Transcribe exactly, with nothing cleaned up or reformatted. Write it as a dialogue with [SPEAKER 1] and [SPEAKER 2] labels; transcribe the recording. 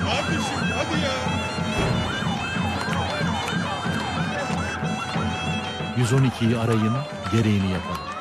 [SPEAKER 1] Hadi şimdi hadi ya.
[SPEAKER 2] yüz on ikiyi arayın, gereğini yapın.